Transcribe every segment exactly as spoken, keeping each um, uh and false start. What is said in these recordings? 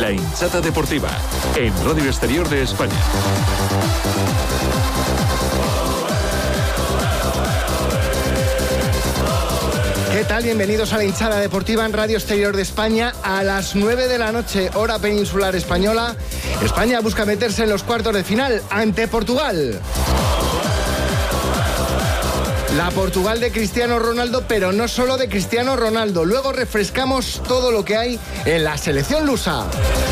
La hinchada deportiva, en Radio Exterior de España. ¿Qué tal? Bienvenidos a la hinchada deportiva en Radio Exterior de España. A las nueve de la noche, hora peninsular española, España busca meterse en los cuartos de final ante Portugal. La Portugal de Cristiano Ronaldo, pero no solo de Cristiano Ronaldo. Luego refrescamos todo lo que hay en la selección lusa.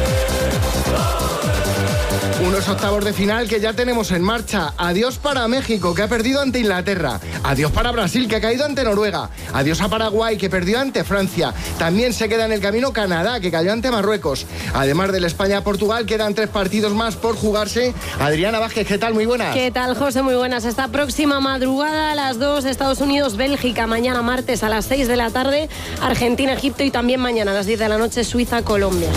Unos octavos de final que ya tenemos en marcha. Adiós para México, que ha perdido ante Inglaterra. Adiós para Brasil, que ha caído ante Noruega. Adiós a Paraguay, que perdió ante Francia. También se queda en el camino Canadá, que cayó ante Marruecos. Además del España-Portugal, quedan tres partidos más por jugarse. Adriana Vázquez, ¿qué tal? Muy buenas. ¿Qué tal, José? Muy buenas. Esta próxima madrugada a las dos, Estados Unidos-Bélgica. Mañana martes a las seis de la tarde, Argentina-Egipto. Y también mañana a las diez de la noche, Suiza-Colombia.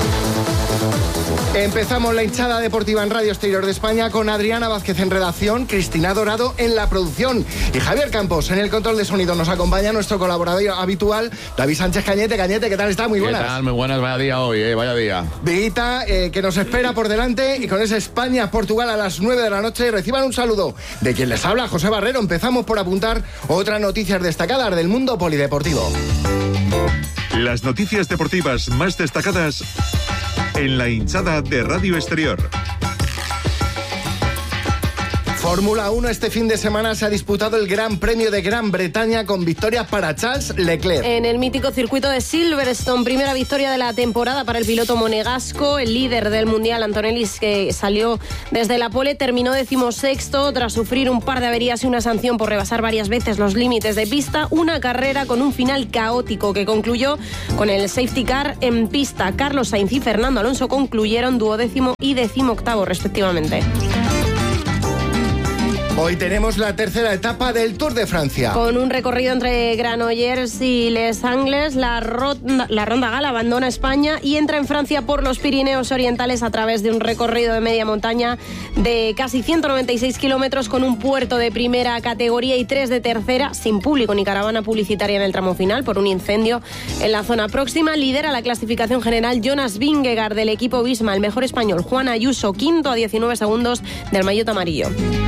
Empezamos la hinchada deportiva en Radio Exterior de España con Adriana Vázquez en redacción, Cristina Dorado en la producción y Javier Campos en el control de sonido. Nos acompaña nuestro colaborador habitual, David Sánchez Cañete. Cañete, ¿qué tal está? Muy buenas. ¿Qué tal? Muy buenas, vaya día hoy, eh, vaya día. Viguita, eh, que nos espera por delante y con ese España-Portugal a las nueve de la noche. Reciban un saludo de quien les habla, José Barrero. Empezamos por apuntar otras noticias destacadas del mundo polideportivo. Las noticias deportivas más destacadas en la hinchada de Radio Exterior. Fórmula uno, este fin de semana se ha disputado el Gran Premio de Gran Bretaña con victorias para Charles Leclerc. En el mítico circuito de Silverstone, primera victoria de la temporada para el piloto monegasco. El líder del Mundial, Antonelli, que salió desde la pole, terminó decimosexto tras sufrir un par de averías y una sanción por rebasar varias veces los límites de pista. Una carrera con un final caótico que concluyó con el safety car en pista. Carlos Sainz y Fernando Alonso concluyeron duodécimo y decimoctavo respectivamente. Hoy tenemos la tercera etapa del Tour de Francia. Con un recorrido entre Granollers y Les Angles, la ronda, la ronda Gala abandona España y entra en Francia por los Pirineos Orientales a través de un recorrido de media montaña de casi ciento noventa y seis kilómetros con un puerto de primera categoría y tres de tercera, sin público ni caravana publicitaria en el tramo final por un incendio en la zona próxima. Lidera la clasificación general Jonas Vingegaard del equipo Visma, el mejor español Juan Ayuso, quinto a diecinueve segundos del maillot amarillo.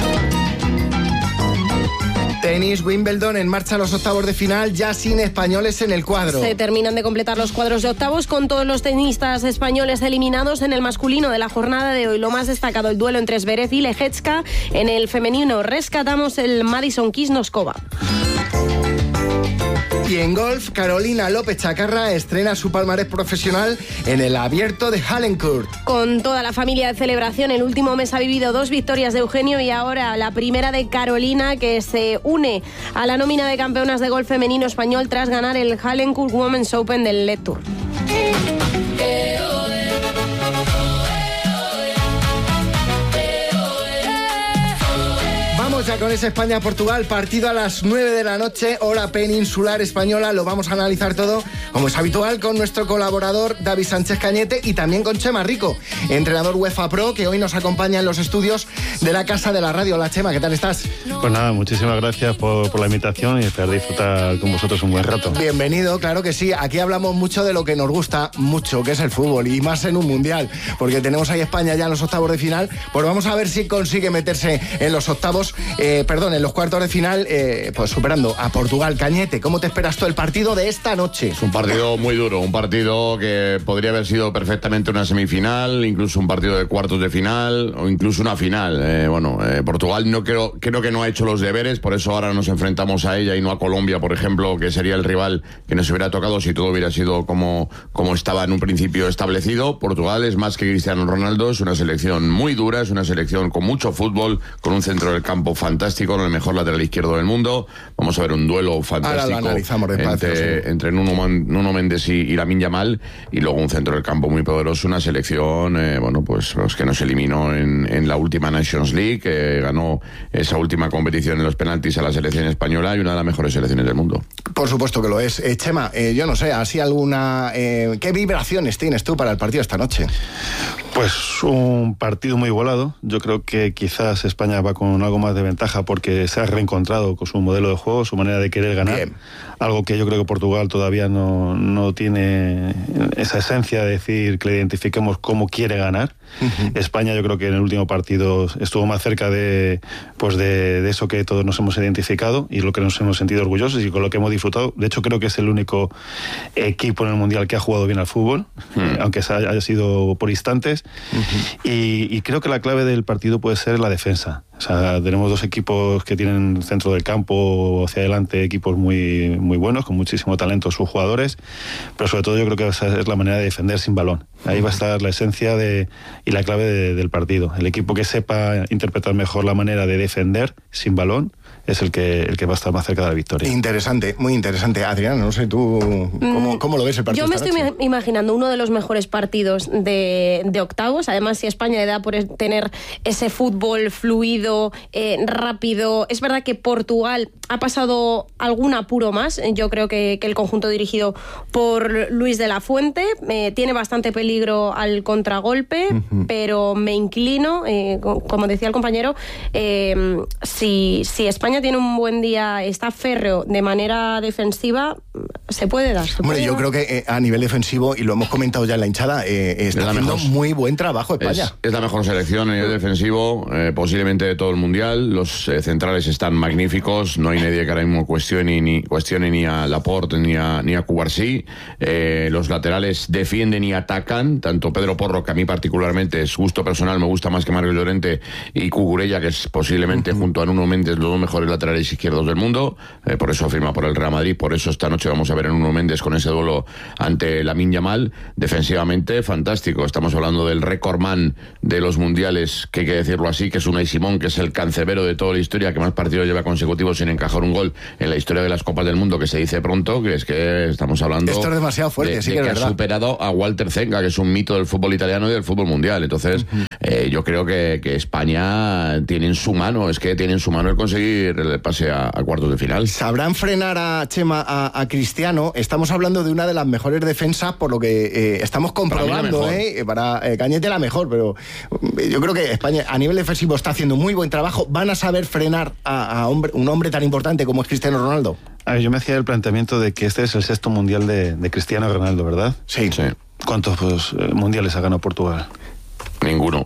Tenis, Wimbledon, en marcha los octavos de final, ya sin españoles en el cuadro. Se terminan de completar los cuadros de octavos con todos los tenistas españoles eliminados en el masculino de la jornada de hoy. Lo más destacado, el duelo entre Zverev y Lejecka. En el femenino rescatamos el Madison Keys Noskova. Y en golf, Carolina López Chacarra estrena su palmarés profesional en el Abierto de Hallencourt. Con toda la familia de celebración, el último mes ha vivido dos victorias de Eugenio y ahora la primera de Carolina, que se une a la nómina de campeonas de golf femenino español tras ganar el Hallencourt Women's Open del L E D Tour. Vamos ya con ese España-Portugal, partido a las nueve de la noche, hora peninsular española. Lo vamos a analizar todo, como es habitual, con nuestro colaborador David Sánchez Cañete y también con Chema Rico, entrenador UEFA Pro, que hoy nos acompaña en los estudios de la Casa de la Radio. Hola, Chema, ¿qué tal estás? Pues nada, muchísimas gracias por, por la invitación y esperar disfrutar con vosotros un buen rato. Bienvenido, claro que sí. Aquí hablamos mucho de lo que nos gusta mucho, que es el fútbol, y más en un mundial, porque tenemos ahí España ya en los octavos de final. Pues vamos a ver si consigue meterse en los octavos, eh, perdón, en los cuartos de final, eh, pues superando a Portugal. Cañete, ¿cómo te esperas tú el partido de esta noche? Es un partido muy duro, un partido que podría haber sido perfectamente una semifinal, incluso un partido de cuartos de final o incluso una final. Eh, bueno, eh, Portugal no creo, creo que no ha hecho los deberes, por eso ahora nos enfrentamos a ella y no a Colombia, por ejemplo, que sería el rival que nos hubiera tocado si todo hubiera sido como, como estaba en un principio establecido. Portugal es más que Cristiano Ronaldo, es una selección muy dura, es una selección con mucho fútbol, con un centro del campo fantástico, con el mejor lateral izquierdo del mundo. Vamos a ver un duelo fantástico entre, sí. entre Nuno, Man, Nuno Méndez y, y Lamine Yamal, y luego un centro del campo muy poderoso, una selección eh, bueno pues, pues que nos eliminó en, en la última Nations League, que ganó esa última competición en los penaltis a la selección española y una de las mejores selecciones del mundo. Por supuesto que lo es. Eh, Chema, eh, yo no sé, ¿así alguna... Eh, ¿qué vibraciones tienes tú para el partido esta noche? Pues un partido muy igualado. Yo creo que quizás España va con algo más de ventaja porque se ha reencontrado con su modelo de juego, su manera de querer ganar. Bien. Algo que yo creo que Portugal todavía no, no tiene esa esencia de decir que le identifiquemos cómo quiere ganar. Uh-huh. España yo creo que en el último partido estuvo más cerca de, pues de, de eso que todos nos hemos identificado y lo que nos hemos sentido orgullosos y con lo que hemos disfrutado. De hecho creo que es el único equipo en el Mundial que ha jugado bien al fútbol, uh-huh. eh, aunque haya sido por instantes. Uh-huh. y, y creo que la clave del partido puede ser la defensa. O sea, tenemos dos equipos que tienen centro del campo hacia adelante, equipos muy, muy buenos, con muchísimo talento sus jugadores, pero sobre todo yo creo que esa es la manera de defender sin balón. Ahí va a estar la esencia de, y la clave de, del partido. El equipo que sepa interpretar mejor la manera de defender sin balón es el que, el que va a estar más cerca de la victoria. Interesante, muy interesante. Adriana, no sé tú cómo, cómo lo ves el partido. Yo me estoy noche? imaginando uno de los mejores partidos de, de octavos. Además, si España le da por tener ese fútbol fluido, eh, rápido. Es verdad que Portugal ha pasado algún apuro más. Yo creo que, que el conjunto dirigido por Luis de la Fuente eh, tiene bastante peligro al contragolpe, uh-huh. pero me inclino, eh, como decía el compañero, eh, si, si España tiene un buen día, está férreo de manera defensiva, se puede dar. ¿se Hombre, puede yo dar? creo que eh, a nivel defensivo, y lo hemos comentado ya en la hinchada, eh, está haciendo mejor, muy buen trabajo España. Es, es la mejor selección a nivel defensivo, eh, posiblemente de todo el Mundial. Los eh, centrales están magníficos, no hay nadie que ahora mismo cuestione ni, cuestione ni a Laporte ni a, ni a Cubarsí. Eh, los laterales defienden y atacan, tanto Pedro Porro, que a mí particularmente es gusto personal, me gusta más que Marcos Llorente, y Cucurella, que es posiblemente uh-huh. junto a Nuno Méndez los dos mejores laterales izquierdos del mundo, eh, por eso firma por el Real Madrid, por eso esta noche vamos a ver a Nuno Méndez con ese duelo ante Lamine Yamal. Defensivamente fantástico, estamos hablando del recordman de los mundiales, que hay que decirlo así, que es Unai Simón, que es el cancerbero de toda la historia, que más partidos lleva consecutivos sin encajar un gol en la historia de las Copas del Mundo, que se dice pronto, que es que estamos hablando esto es demasiado fuerte, de, sí de que, que es ha verdad. superado a Walter Zenga, que es un mito del fútbol italiano y del fútbol mundial. Entonces uh-huh. eh, yo creo que, que España tiene en su mano, es que tiene en su mano el conseguir el pase a, a cuartos de final. ¿Sabrán frenar a Chema, a, a Cristiano? Estamos hablando de una de las mejores defensas, por lo que eh, estamos comprobando, para, ¿eh? para eh, Cañete la mejor, pero yo creo que España a nivel defensivo está haciendo muy buen trabajo. ¿Van a saber frenar a, a hombre, un hombre tan importante como es Cristiano Ronaldo? A ver, yo me hacía el planteamiento de que este es el sexto mundial de, de Cristiano Ronaldo, ¿verdad? Sí. sí. ¿Cuántos pues, mundiales ha ganado Portugal? Ninguno.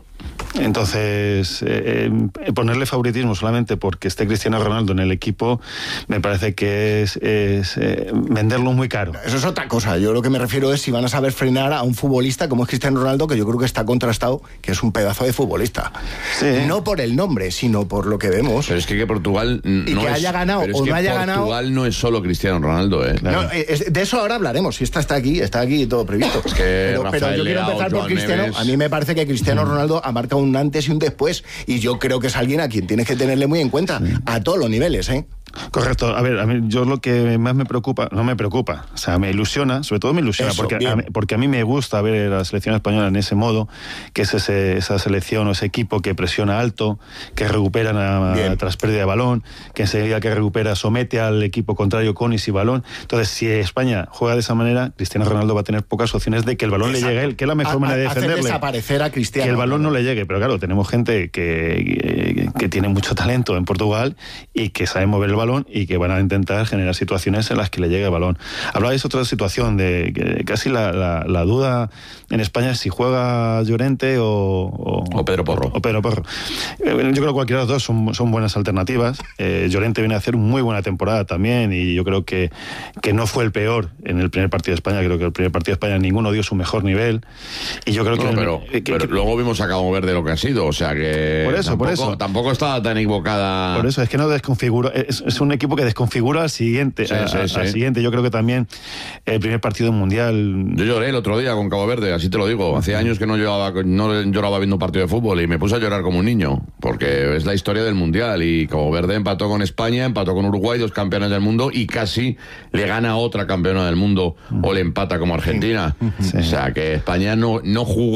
Entonces, eh, eh, ponerle favoritismo solamente porque esté Cristiano Ronaldo en el equipo, me parece que es, es eh, venderlo muy caro. Eso es otra cosa. Yo lo que me refiero es si van a saber frenar a un futbolista como es Cristiano Ronaldo, que yo creo que está contrastado, que es un pedazo de futbolista. Sí. No por el nombre, sino por lo que vemos. Pero es que, que Portugal no y que es, haya ganado pero es o que no haya Portugal ganado. Portugal no es solo Cristiano Ronaldo, ¿eh? Claro. No, es, de eso ahora hablaremos. Si esta está aquí, está aquí todo previsto. Es que pero, Rafael pero yo quiero Leao, empezar por Joan Cristiano. Neves. A mí me parece que Cristiano Ronaldo ha marcado un antes y un después. Y yo creo que es alguien a quien tienes que tenerle muy en cuenta, sí. a todos los niveles, ¿eh? Correcto. A ver, a mí, yo lo que más me preocupa, no me preocupa, o sea, me ilusiona, sobre todo me ilusiona, Eso, porque, a mí, porque a mí me gusta ver a la selección española en ese modo, que es ese, esa selección o ese equipo que presiona alto, que recupera a, a, tras pérdida de balón, que enseguida que recupera somete al equipo contrario con y sin balón. Entonces, si España juega de esa manera, Cristiano Ronaldo va a tener pocas opciones de que el balón Exacto. le llegue a él, que es la mejor a, manera de defenderle. Hacer desaparecer a Cristiano. Que el balón no le llegue, pero claro, tenemos gente que, que, que tiene mucho talento en Portugal y que sabe mover el balón y que van a intentar generar situaciones en las que le llegue el balón. Hablabais otra situación de que casi la, la, la duda en España es si juega Llorente o, o, o Pedro Porro. O Pedro Porro. Yo creo que cualquiera de los dos son, son buenas alternativas. Eh, Llorente viene a hacer muy buena temporada también y yo creo que, que no fue el peor en el primer partido de España. Creo que el primer partido de España ninguno dio su mejor nivel y yo creo no, que, pero, el, que, pero que luego vimos a Cabo Verde lo que ha sido, o sea que por eso, tampoco, por eso. tampoco estaba tan equivocada. Por eso es que no desconfigura, es, es un equipo que desconfigura al siguiente, sí, a, sí, sí. al siguiente. Yo creo que también el primer partido mundial. Yo lloré el otro día con Cabo Verde, así te lo digo. Hace años que no lloraba, no lloraba viendo un partido de fútbol y me puse a llorar como un niño, porque es la historia del mundial y Cabo Verde empató con España, empató con Uruguay, dos campeones del mundo y casi le gana a otra campeona del mundo o le empata como Argentina. Sí. O sea que España no, no jugó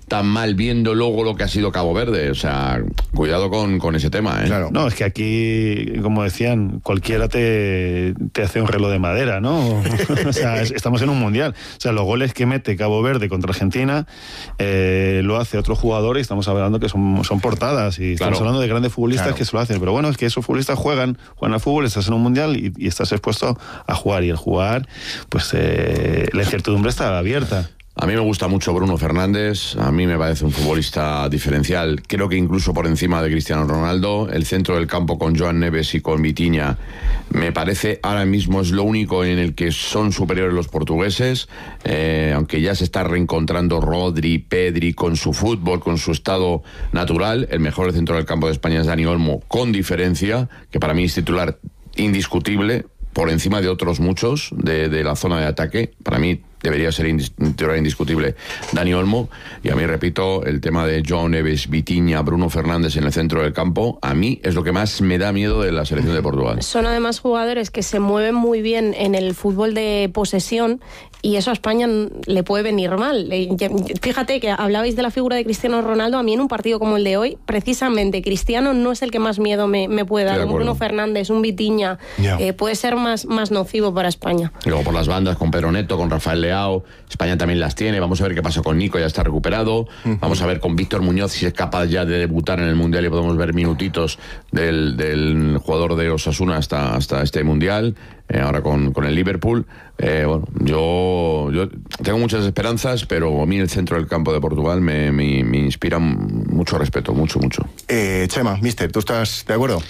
tan mal viendo luego lo que ha sido Cabo Verde. O sea, cuidado con, con ese tema, ¿eh? Claro. No, es que aquí, como decían, cualquiera te, te hace un reloj de madera, ¿no? O sea, es, estamos en un mundial. O sea, los goles que mete Cabo Verde contra Argentina eh, lo hace otro jugador y estamos hablando que son, son portadas y estamos claro. hablando de grandes futbolistas claro. que se lo hacen. Pero bueno, es que esos futbolistas juegan, juegan al fútbol, estás en un mundial y, y estás expuesto a jugar. Y el jugar, pues eh, la incertidumbre está abierta. A mí me gusta mucho Bruno Fernández, a mí me parece un futbolista diferencial, creo que incluso por encima de Cristiano Ronaldo. El centro del campo con Joan Neves y con Vitinha me parece ahora mismo es lo único en el que son superiores los portugueses, eh, aunque ya se está reencontrando Rodri, Pedri con su fútbol, con su estado natural. El mejor del centro del campo de España es Dani Olmo, con diferencia, que para mí es titular indiscutible, por encima de otros muchos de, de la zona de ataque. Para mí debería ser indis, titular indiscutible Dani Olmo. Y a mí, repito, el tema de João Neves, Vitinha, Bruno Fernández en el centro del campo, a mí es lo que más me da miedo de la selección de Portugal. Son además jugadores que se mueven muy bien en el fútbol de posesión y eso a España le puede venir mal. Fíjate que hablabais de la figura de Cristiano Ronaldo. A mí en un partido como el de hoy, precisamente Cristiano no es el que más miedo me, me puede dar. Un Bruno Fernández, un Vitinha, yeah. eh, puede ser más, más nocivo para España. Y luego por las bandas con Pedro Neto, con Rafael Leao, España también las tiene. Vamos a ver qué pasa con Nico, ya está recuperado. Uh-huh. Vamos a ver con Víctor Muñoz si es capaz ya de debutar en el Mundial y podemos ver minutitos del, del jugador de Osasuna hasta, hasta este Mundial. Eh, ahora con, con el Liverpool. Eh, bueno, yo, yo tengo muchas esperanzas, pero a mí el centro del campo de Portugal me, me, me inspira mucho respeto, mucho, mucho. Eh, Chema, mister, ¿tú estás de acuerdo?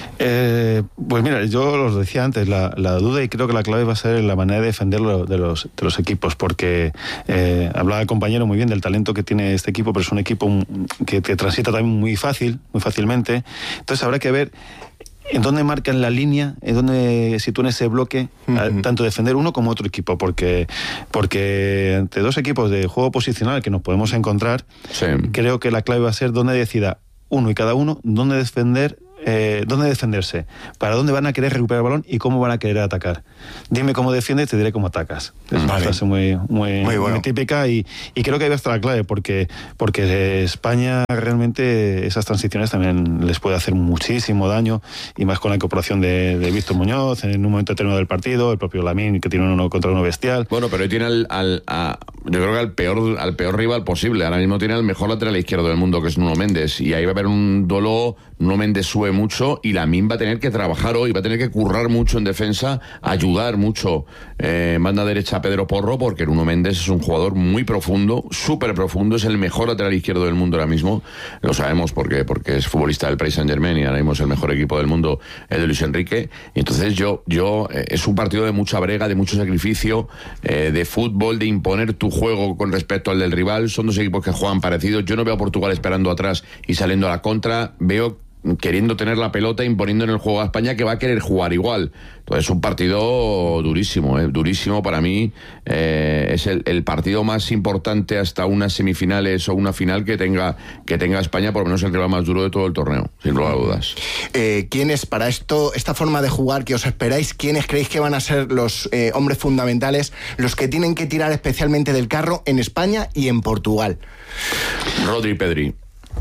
Eh, pues mira, yo los decía antes, la, la duda y creo que la clave va a ser la manera de defenderlo de los, de los equipos, porque eh, hablaba el compañero muy bien del talento que tiene este equipo, pero es un equipo que, que transita también muy fácil, muy fácilmente. Entonces habrá que ver en dónde marcan la línea, en dónde sitúan ese bloque, uh-huh. tanto defender uno como otro equipo, porque porque ante dos equipos de juego posicional que nos podemos encontrar, sí. creo que la clave va a ser dónde decida uno y cada uno, dónde defender, eh, dónde defenderse, para dónde van a querer recuperar el balón y cómo van a querer atacar. Dime cómo defiendes, te diré cómo atacas. Es vale. una frase muy, muy, muy, bueno. muy típica y, y creo que ahí va a estar la clave, porque, porque España realmente esas transiciones también les puede hacer muchísimo daño, y más con la incorporación de, de Víctor Muñoz en un momento determinado del partido, el propio Lamine que tiene uno contra uno bestial. Bueno, pero hoy tiene al, al a, yo creo que al peor, al peor rival posible. Ahora mismo tiene al mejor lateral izquierdo del mundo, que es Nuno Méndez, y ahí va a haber un duelo. Nuno Méndez sube mucho y Lamine va a tener que trabajar hoy, va a tener que currar mucho en defensa, ayudar mucho eh, banda derecha a Pedro Porro, porque Nuno Méndez es un jugador muy profundo, súper profundo, es el mejor lateral izquierdo del mundo ahora mismo, lo sabemos porque, porque es futbolista del Paris Saint-Germain y ahora mismo es el mejor equipo del mundo, el de Luis Enrique. Y entonces yo, yo eh, es un partido de mucha brega, de mucho sacrificio, eh, de fútbol, de imponer tu juego con respecto al del rival. Son dos equipos que juegan parecidos. Yo no veo a Portugal esperando atrás y saliendo a la contra, veo queriendo tener la pelota, imponiendo en el juego a España, que va a querer jugar igual. Entonces es un partido durísimo, ¿eh? durísimo para mí. Eh, es el, el partido más importante hasta unas semifinales o una final que tenga que tenga España, por lo menos el rival más duro de todo el torneo, sin lugar a dudas. Eh, ¿Quiénes, para esto, esta forma de jugar que os esperáis, quiénes creéis que van a ser los eh, hombres fundamentales, los que tienen que tirar especialmente del carro en España y en Portugal? Rodri y Pedri.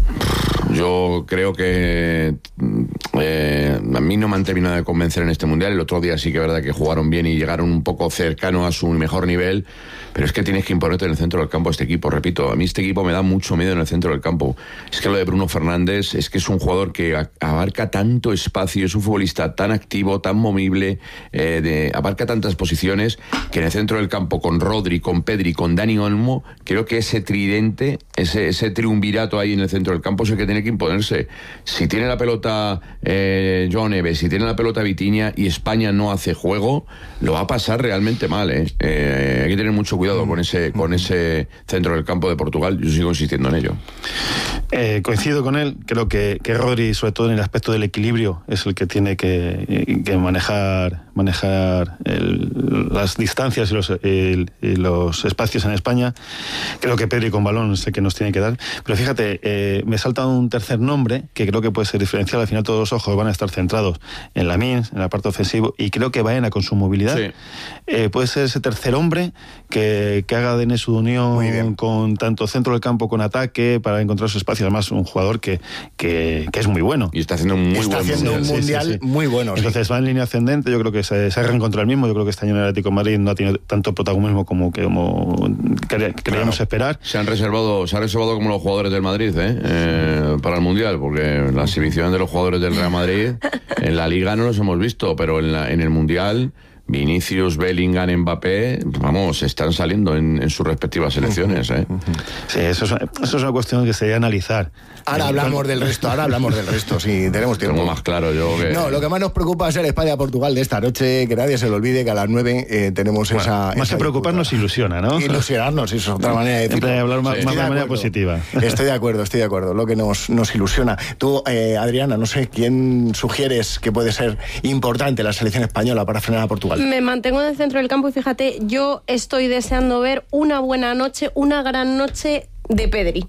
Yo creo que eh, a mí no me han terminado de convencer en este Mundial. El otro día sí que es verdad que jugaron bien y llegaron un poco cercano a su mejor nivel, pero es que tienes que imponerte en el centro del campo a este equipo. Repito, a mí este equipo me da mucho miedo en el centro del campo. Es que lo de Bruno Fernández es que es un jugador que a, abarca tanto espacio, es un futbolista tan activo, tan movible, eh, de, abarca tantas posiciones, que en el centro del campo con Rodri, con Pedri, con Dani Olmo, creo que ese tridente, ese, ese triunvirato ahí en el centro del campo es el que tiene que imponerse. Si tiene la pelota eh, João Neves, si tiene la pelota Vitinha y España no hace juego, lo va a pasar realmente mal, ¿eh? Eh, hay que tener mucho cuidado con ese, con ese centro del campo de Portugal. Yo sigo insistiendo en ello. Eh, coincido con él, creo que, que Rodri, sobre todo en el aspecto del equilibrio, es el que tiene que, que manejar, manejar el, las distancias y los, el, y los espacios en España. Creo que Pedri con balón es el que nos tiene que dar. Pero fíjate, eh, me salta un tercer nombre que creo que puede ser diferencial. Al final todos los ojos van a estar centrados en Lamine, en la parte ofensiva, y creo que Baena con su movilidad sí. eh, puede ser ese tercer hombre que, que haga de nexo de unión con tanto centro del campo con ataque para encontrar su espacio. Además, un jugador que, que, que es muy bueno. Y está haciendo un muy está buen haciendo mundial. un mundial sí, sí, sí. muy bueno. Entonces sí. va en línea ascendente, yo creo que se, se ha reencontrado el mismo, yo creo que este año en el Atlético de Madrid no ha tenido tanto protagonismo como, que, como cre, creíamos claro. esperar. Se han reservado, se han reservado como los jugadores del Madrid, ¿eh? Eh, para el mundial, porque la exhibición de los jugadores del Real Madrid en la Liga no los hemos visto, pero en, la, en el mundial Vinicius, Bellingham, Mbappé, vamos, están saliendo en, en sus respectivas selecciones, ¿eh? Sí, eso es, eso es una cuestión que se debe analizar. Ahora hablamos del resto, ahora hablamos del resto, si tenemos tiempo. Tengo más claro yo que... No, lo que más nos preocupa es el España-Portugal de esta noche, que nadie se lo olvide que a las nueve eh, tenemos bueno, esa... Más esa que preocuparnos, ilusiona, ¿no? Ilusionarnos, eso es otra manera de decirlo. De hablar más, sí. más de manera positiva. Estoy de acuerdo, estoy de acuerdo, lo que nos, nos ilusiona. Tú, eh, Adriana, no sé, ¿quién sugieres que puede ser importante la selección española para frenar a Portugal? Me mantengo en el centro del campo y fíjate, yo estoy deseando ver una buena noche, una gran noche de Pedri.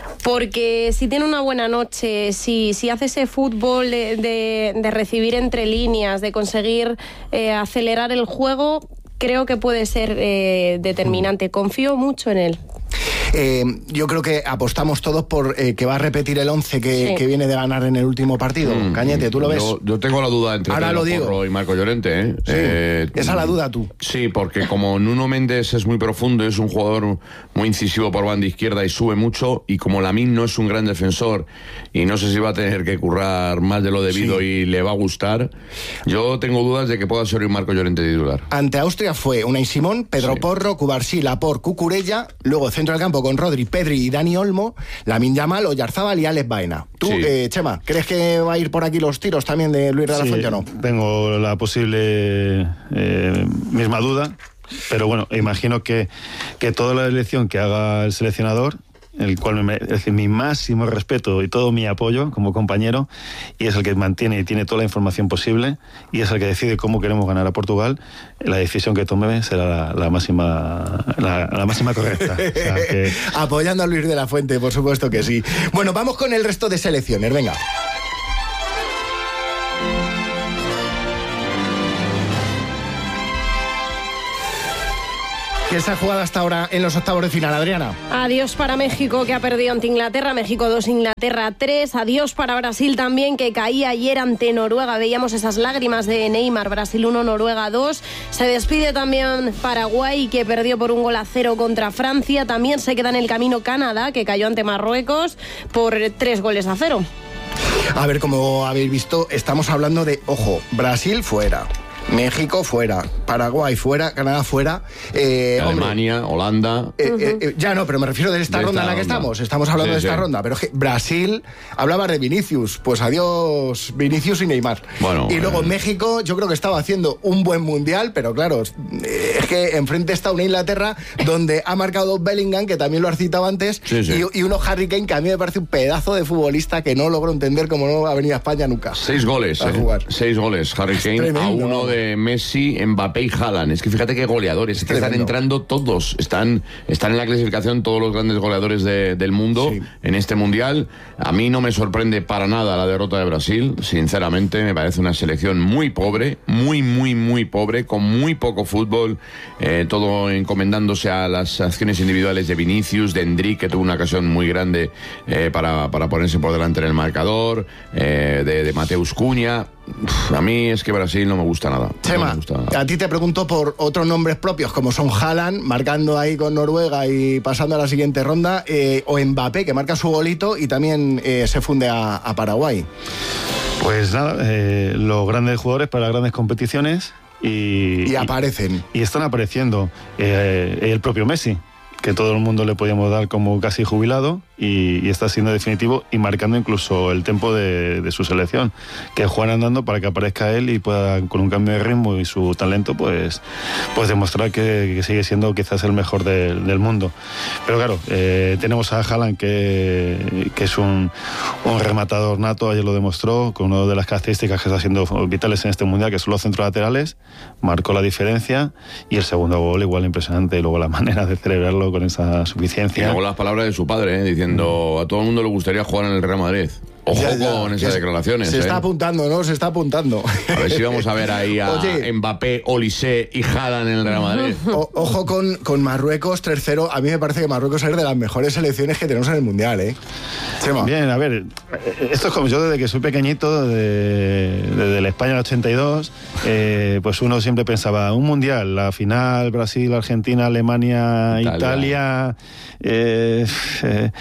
Porque si tiene una buena noche, si, si hace ese fútbol de, de, de recibir entre líneas, de conseguir eh, acelerar el juego, creo que puede ser eh, determinante. Confío mucho en él. Eh, yo creo que apostamos todos por eh, que va a repetir el once que, sí. que viene de ganar en el último partido. Mm, Cañete, ¿tú lo ves? Yo, yo tengo la duda entre Ahora Pedro lo digo. Porro y Marco Llorente. ¿eh? Sí, eh, esa es la duda tú. Sí, porque como Nuno Méndez es muy profundo, es un jugador muy incisivo por banda izquierda y sube mucho, y como Lamine no es un gran defensor y no sé si va a tener que currar más de lo debido sí. y le va a gustar, yo tengo dudas de que pueda ser un Marco Llorente titular. Ante Austria fue Unai Simón, Pedro sí. Porro, Cubarsí, Laporte, Cucurella, luego centro del campo con Rodri, Pedri y Dani Olmo, Lamine Yamal, Oyarzabal y Alex Baena. Tú, sí. eh, Chema, ¿crees que va a ir por aquí los tiros también de Luis de la sí, Fuente o no? Tengo la posible eh, misma duda, pero bueno, imagino que, que toda la elección que haga el seleccionador, el cual me merece mi máximo respeto y todo mi apoyo como compañero, y es el que mantiene y tiene toda la información posible, y es el que decide cómo queremos ganar a Portugal, la decisión que tome será la, la máxima la, la máxima correcta. O sea, que... Apoyando a Luis de la Fuente, por supuesto que sí. Bueno, vamos con el resto de selecciones, venga. ¿Qué se ha jugado hasta ahora en los octavos de final, Adriana? Adiós para México, que ha perdido ante Inglaterra. México dos, Inglaterra tres. Adiós para Brasil también, que caía ayer ante Noruega. Veíamos esas lágrimas de Neymar. Brasil uno, Noruega dos. Se despide también Paraguay, que perdió por un gol a cero contra Francia. También se queda en el camino Canadá, que cayó ante Marruecos por tres goles a cero. A ver, como habéis visto, estamos hablando de, ojo, Brasil fuera, México fuera, Paraguay fuera, Canadá fuera, eh, Alemania, hombre, Holanda. Eh, uh-huh. eh, ya no, pero me refiero de esta de ronda esta en la que ronda. estamos. Estamos hablando sí, de esta sí. ronda. Pero es que Brasil hablaba de Vinicius. Pues adiós, Vinicius y Neymar. Bueno, y luego eh... México, yo creo que estaba haciendo un buen mundial, pero claro, es que enfrente está una Inglaterra donde ha marcado dos Bellingham, que también lo has citado antes, sí, sí. Y, y uno Harry Kane, que a mí me parece un pedazo de futbolista que no logro entender cómo no ha venido a España nunca. Seis goles, a eh. jugar. Seis goles, Harry Kane, tremendo, a uno de Messi, Mbappé y Haaland. Es que fíjate qué goleadores, es que están entrando todos, están, están en la clasificación todos los grandes goleadores de, del mundo sí. en este mundial. A mí no me sorprende para nada la derrota de Brasil, sinceramente me parece una selección muy pobre, muy muy muy pobre, con muy poco fútbol, eh, todo encomendándose a las acciones individuales de Vinicius, de Endrick, que tuvo una ocasión muy grande eh, para, para ponerse por delante en el marcador, eh, de, de Mateus Cunha. A mí es que Brasil no me gusta nada. Chema, no me gusta nada. A ti te pregunto por otros nombres propios, como son Haaland, marcando ahí con Noruega y pasando a la siguiente ronda, eh, o Mbappé, que marca su golito y también eh, se funde a, a Paraguay. Pues nada, eh, los grandes jugadores para grandes competiciones y... Y aparecen. Y, y están apareciendo. Eh, el propio Messi, que todo el mundo le podíamos dar como casi jubilado, y, y está siendo definitivo y marcando incluso el tempo de, de su selección, que juegan andando para que aparezca él y pueda, con un cambio de ritmo y su talento, pues, pues demostrar que, que sigue siendo quizás el mejor de, del mundo. Pero claro, eh, tenemos a Haaland, que, que es un, un rematador nato, ayer lo demostró, con una de las características que está siendo vitales en este mundial, que son los centros laterales, marcó la diferencia, y el segundo gol igual impresionante, y luego la manera de celebrarlo con esa suficiencia. Y luego las palabras de su padre, ¿eh? diciendo mm. a todo el mundo le gustaría jugar en el Real Madrid. Ojo ya, ya, con esas declaraciones. Se ¿eh? está apuntando, ¿no? Se está apuntando. A ver si vamos a ver ahí a Oye, Mbappé, Olise y Haaland en el Real Madrid. O, ojo con, con Marruecos tres cero. A mí me parece que Marruecos es de las mejores selecciones que tenemos en el Mundial, ¿eh? Chema. Bien, a ver, esto es como yo desde que soy pequeñito, de, desde el España del ochenta y dos, eh, pues uno siempre pensaba, un Mundial, la final, Brasil, Argentina, Alemania, Italia, Italia eh, eh,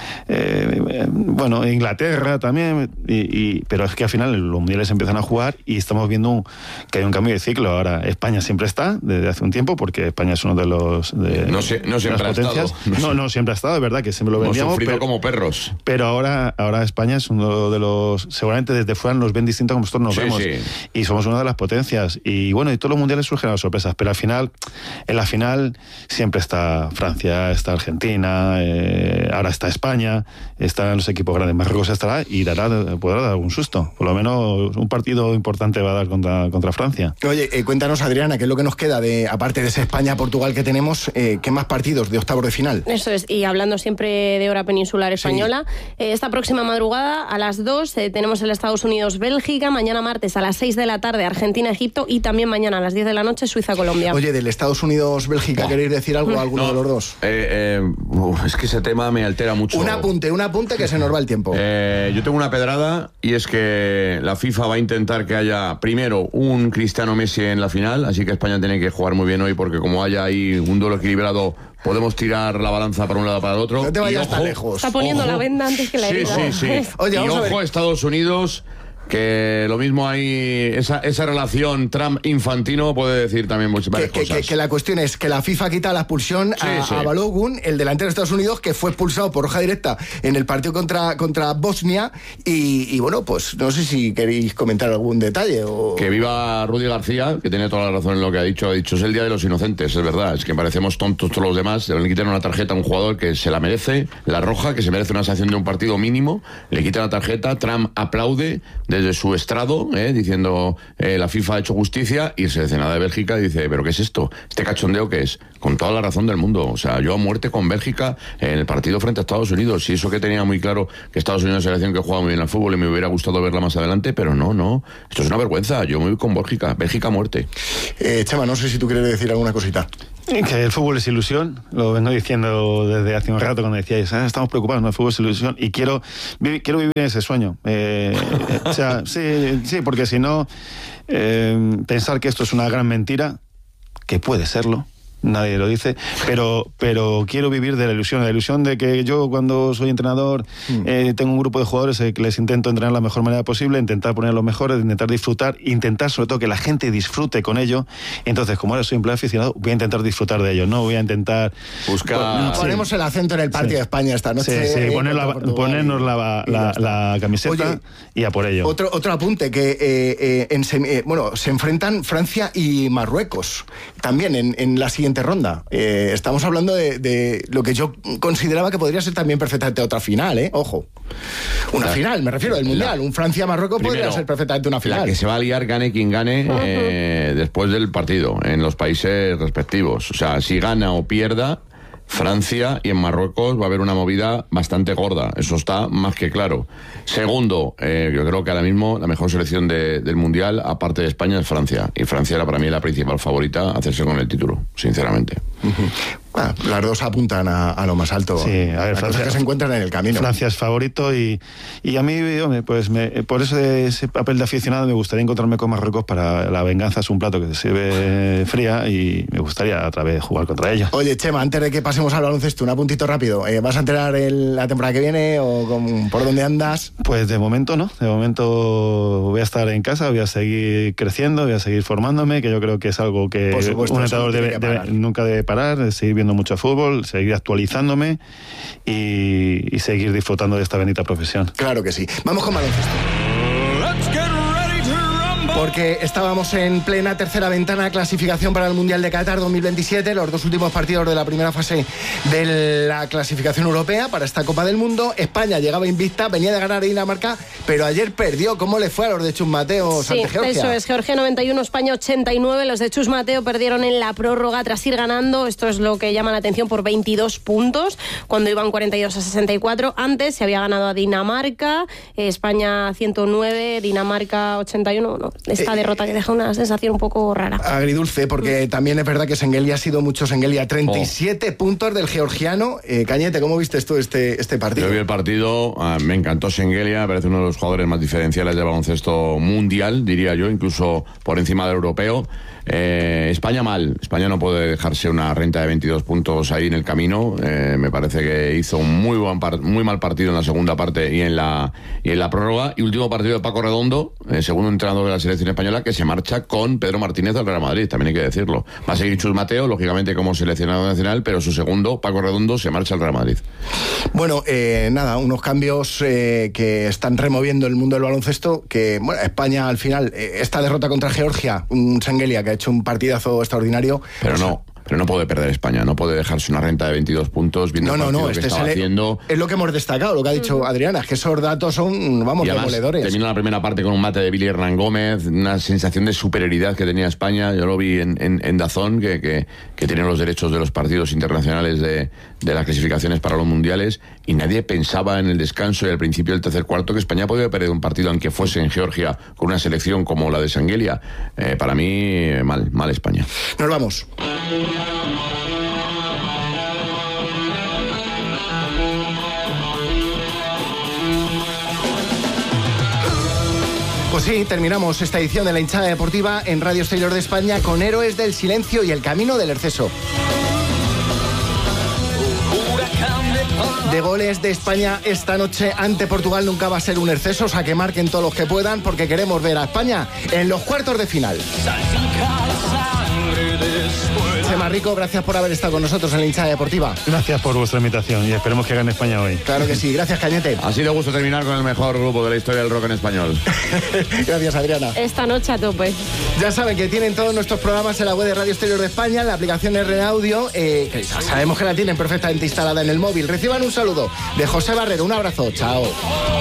eh, bueno, Inglaterra también. Y, y, pero es que al final los mundiales empiezan a jugar y estamos viendo un, que hay un cambio de ciclo. Ahora España siempre está desde hace un tiempo, porque España es uno de los de, no, se, no siempre de las potencias. Ha estado. No, no, no siempre ha estado, es verdad que siempre lo vendíamos. Hemos sufrido pero, como perros. Pero ahora, ahora España es uno de los, seguramente desde fuera nos ven distintos como nosotros nos sí, vemos. Sí. Y somos una de las potencias. Y bueno, y todos los mundiales surgen las sorpresas, pero al final, en la final siempre está Francia, está Argentina, eh, ahora está España, están los equipos grandes. Marruecos estará y dará, podrá dar algún susto. Por lo menos un partido importante va a dar contra, contra Francia. Oye, eh, cuéntanos, Adriana, ¿qué es lo que nos queda de, aparte de ese España-Portugal que tenemos, eh, qué más partidos de octavos de final? Eso es, y hablando siempre de hora peninsular española, sí. eh, esta próxima madrugada a las dos eh, tenemos el Estados Unidos-Bélgica, mañana martes a las seis de la tarde Argentina-Egipto y también mañana a las diez de la noche Suiza-Colombia. Oye, del Estados Unidos-Bélgica, oh. ¿queréis decir algo a alguno no, de los dos? Eh, eh, uf, es que ese tema me altera mucho. Un apunte, un apunte que se nos va el tiempo. Eh, yo tengo una pedrada y es que la FIFA va a intentar que haya primero un Cristiano Messi en la final, así que España tiene que jugar muy bien hoy, porque como haya ahí un duelo equilibrado, podemos tirar la balanza para un lado para el otro. No te vayas ojo, tan lejos. Está poniendo ojo. La venda antes que la herida. Sí, sí, sí. Oye, y vamos ojo, a ver. Estados Unidos, que lo mismo hay, esa, esa relación Trump-Infantino puede decir también muchas que, cosas. Que, que la cuestión es que la FIFA quita la expulsión sí, a, sí. a Balogun, el delantero de Estados Unidos, que fue expulsado por roja directa en el partido contra, contra Bosnia. Y, y bueno, pues no sé si queréis comentar algún detalle. O... Que viva Rudy García, que tiene toda la razón en lo que ha dicho. Ha dicho, es el día de los inocentes, es verdad. Es que parecemos tontos todos los demás. Le quitan una tarjeta a un jugador que se la merece, la roja, que se merece una sanción de un partido mínimo. Le quitan la tarjeta, Trump aplaude desde su estrado, Eh, diciendo eh, la FIFA ha hecho justicia, y el seleccionado de Bélgica dice, ¿pero qué es esto? ¿Este cachondeo qué es? Con toda la razón del mundo. O sea, yo a muerte con Bélgica en el partido frente a Estados Unidos. Y eso que tenía muy claro, que Estados Unidos es una selección que juega muy bien al fútbol y me hubiera gustado verla más adelante, pero no, no. Esto es una vergüenza. Yo me voy con Bélgica. Bélgica a muerte. Eh, Chema, no sé si tú quieres decir alguna cosita. Que el fútbol es ilusión, lo vengo diciendo desde hace un rato cuando decíais, ah, estamos preocupados, no, el fútbol es ilusión, y quiero, vi, quiero vivir ese sueño. Eh, o sea, sí, sí, porque si no, eh, pensar que esto es una gran mentira, que puede serlo, nadie lo dice, pero pero quiero vivir de la ilusión, la ilusión de que yo, cuando soy entrenador, mm. eh, tengo un grupo de jugadores eh, que les intento entrenar de la mejor manera posible, intentar poner los mejores, intentar disfrutar, intentar sobre todo que la gente disfrute con ello. Entonces, como ahora soy empleado aficionado, voy a intentar disfrutar de ello, no voy a intentar buscar... Pues, ponemos sí. el acento en el partido sí. de España esta noche. Sí, sí, eh, poner la, ponernos la, la, la camiseta. Oye, y a por ello. Otro, otro apunte, que eh, eh, en semi, eh, bueno, se enfrentan Francia y Marruecos, también en, en la siguiente ronda. Eh, estamos hablando de, de lo que yo consideraba que podría ser también perfectamente otra final, ¿eh? Ojo. Una la, final, me refiero, del Mundial. La, un Francia-Marruecos podría ser perfectamente una final. La que se va a liar, gane quien gane, uh-huh. eh, después del partido, en los países respectivos. O sea, si gana o pierda Francia, y en Marruecos va a haber una movida bastante gorda, eso está más que claro. Segundo, eh, yo creo que ahora mismo la mejor selección de, del Mundial, aparte de España, es Francia, y Francia era para mí la principal favorita a hacerse con el título, sinceramente. Uh-huh. Ah, las dos apuntan a, a lo más alto. Sí, a ver, Francia, que se encuentran en el camino. Francia es favorito, y, y a mí, hombre, pues me, por ese, ese papel de aficionado me gustaría encontrarme con Marruecos para la venganza. Es un plato que se sirve fría y me gustaría otra vez jugar contra ella. Oye, Chema, antes de que pasemos al baloncesto, un apuntito rápido. Eh, ¿Vas a entrenar el, la temporada que viene o con, por dónde andas? Pues de momento no. De momento voy a estar en casa, voy a seguir creciendo, voy a seguir formándome, que yo creo que es algo que supuesto, un entrenador debe, debe, nunca debe parar, seguir viendo mucho fútbol, seguir actualizándome y, y seguir disfrutando de esta bendita profesión. Claro que sí. Vamos con baloncesto. Porque estábamos en plena tercera ventana, clasificación para el Mundial de Qatar dos mil veintisiete, los dos últimos partidos de la primera fase de la clasificación europea para esta Copa del Mundo. España llegaba invicta, venía de ganar a Dinamarca, pero ayer perdió. ¿Cómo le fue a los de Chus Mateo sí, ante Georgia? Eso es, Georgia noventa y uno, España ochenta y nueve. Los de Chus Mateo perdieron en la prórroga tras ir ganando. Esto es lo que llama la atención, por veintidós puntos, cuando iban cuarenta y dos a sesenta y cuatro. Antes se había ganado a Dinamarca, eh, España ciento nueve, Dinamarca ochenta y uno. No, esta derrota que deja una sensación un poco rara. Agridulce, porque mm. también es verdad que Şengeli ha sido mucho Şengeli. treinta y siete oh. puntos del georgiano. Eh, Cañete, ¿cómo viste tú este, este partido? Yo vi el partido, uh, me encantó Şengeli, me parece uno de los jugadores más diferenciales del baloncesto mundial, diría yo, incluso por encima del europeo. Eh, España mal, España no puede dejarse una renta de veintidós puntos ahí en el camino. Eh, me parece que hizo un muy buen par- muy mal partido en la segunda parte y en la y en la prórroga. Y último partido de Paco Redondo, eh, segundo entrenador de la selección española, que se marcha con Pedro Martínez al Real Madrid, también hay que decirlo. Va a seguir Chus Mateo, lógicamente, como seleccionado nacional, pero su segundo, Paco Redondo, se marcha al Real Madrid. Bueno, eh, nada, unos cambios eh, que están removiendo el mundo del baloncesto, que, bueno, España al final, eh, esta derrota contra Georgia, un Şengeli que ha hecho un partidazo extraordinario. Pero pues, no. Pero no puede perder España, no puede dejarse una renta de veintidós puntos viendo no, el no, partido no, que este estaba le... haciendo. Es lo que hemos destacado, lo que ha dicho Adriana, es que esos datos son, vamos, y además, demoledores. termina la primera parte con un mate de Billy Hernán Gómez, una sensación de superioridad que tenía España. Yo lo vi en, en, en DAZN, que, que, que tiene los derechos de los partidos internacionales de, de las clasificaciones para los mundiales, y nadie pensaba en el descanso y al principio del tercer cuarto que España podía perder un partido, aunque fuese en Georgia, con una selección como la de Şengeli. Eh, para mí, mal, mal España. Nos vamos. Pues sí, terminamos esta edición de La Hinchada Deportiva en Radio Exterior de España con Héroes del Silencio y El Camino del Exceso. De goles de España esta noche ante Portugal nunca va a ser un exceso, o sea que marquen todos los que puedan, porque queremos ver a España en los cuartos de final. Chema Rico, gracias por haber estado con nosotros en La Hinchada Deportiva. Gracias por vuestra invitación y esperemos que gane España hoy. Claro que sí, gracias Cañete. Ha sido gusto terminar con el mejor grupo de la historia del rock en español. Gracias Adriana. Esta noche a tope. Ya saben que tienen todos nuestros programas en la web de Radio Exterior de España, en la aplicación R Audio, eh, que sabemos que la tienen perfectamente instalada en el móvil. Reciban un saludo de José Barrero, un abrazo, chao.